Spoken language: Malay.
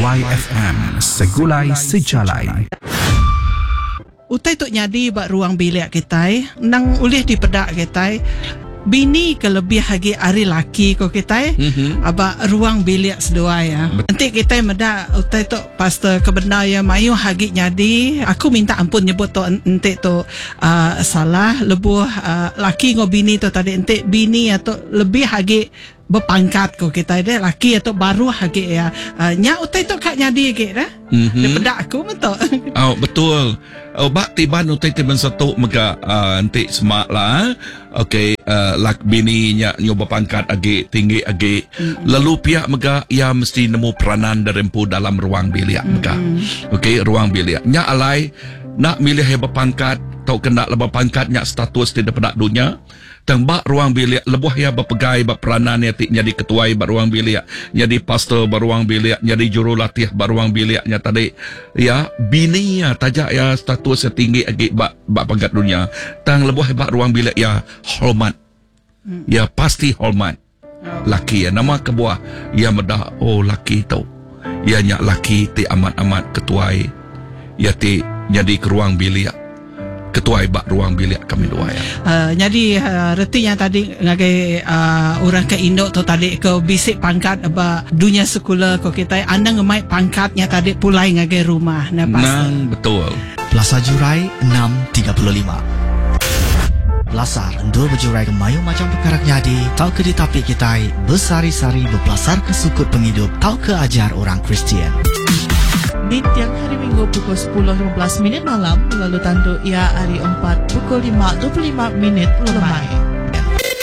YFM Segulai Sejalai. Utai tok nyadi bak ruang bilik kita nang ulih di pedak kita bini kelebih lagi hari laki ko kita aba ruang bilik sedua ya. Nanti kita meda utai tok pastor kebenar ya mayu hagi nyadi aku minta ampun nyebut tok ente tok salah lebuh laki ngo bini tok tadi ente bini atau lebih hagi berpangkat ko kita deh laki atau baru hagi ya nya utai tok kak nyadi ke dah daripada aku betul. Oh betul. Oh bak tiban utai tiban satu mega nanti semak lah. Okay, lak bini nya nyoba pangkat agi tinggi agi lalu pihak mega ia mesti nemu peranan derempu dalam ruang bilik mega. Okay, ruang bilik nya alai nak milih yang berpangkat tau kena lebih pangkat nya status di depan dunia dan bak ruang bilik lebuh ya berpegai bak peranan ya tik jadi ketua bak ruang bilik jadi pastor bak ruang bilik jadi jurulatih bak ruang biliknya tadi ya bini ya tajak ya status tinggi agi bak pangkat dunia tang lebuh bak ruang bilik ya hormat ya pasti hormat laki ya nama kebuah ya medah oh laki tau ya nyak laki ti amat ketua ya ti jadi ke ruang bilik ketua ibak ruang bilik kami dua ya. Jadi retinya tadi ngagai orang ke Indo tu tadi ke bisik pangkat aba dunia sekolah ko kita anda ngemai pangkatnya tadi pulai ngagai rumah nah nang betul. Plaza Jurai 6.35. Lasar endul berjurai ke mayu macam perkara nyadi tau ke di tapi kita bersari-sari berpelasar ke sukut penghidup tau ke ajar orang Kristian. Di tiang hari Minggu pukul 10.15 malam lalu tanduk ia hari 4 pukul 5.25 lemai.